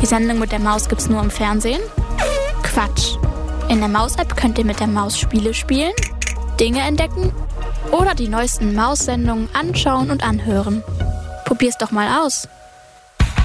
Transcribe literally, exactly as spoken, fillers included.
Die Sendung mit der Maus gibt's nur im Fernsehen? Quatsch. In der Maus-App könnt ihr mit der Maus Spiele spielen, Dinge entdecken oder die neuesten Maus-Sendungen anschauen und anhören. Probier's doch mal aus.